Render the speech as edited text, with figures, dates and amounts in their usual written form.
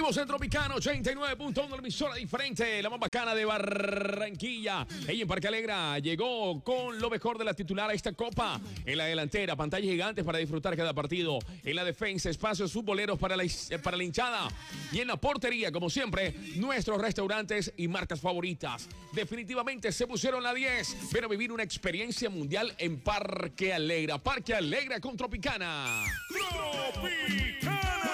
Seguimos en Tropicana 89.1, la emisora diferente, la más bacana de Barranquilla. Ella en Parque Alegra llegó con lo mejor de la titular a esta copa. En la delantera, pantallas gigantes para disfrutar cada partido. En la defensa, espacios futboleros para la hinchada. Y en la portería, como siempre, nuestros restaurantes y marcas favoritas. Definitivamente se pusieron la 10. Ven a vivir una experiencia mundial en Parque Alegra. Parque Alegra con Tropicana. ¡Tropicana!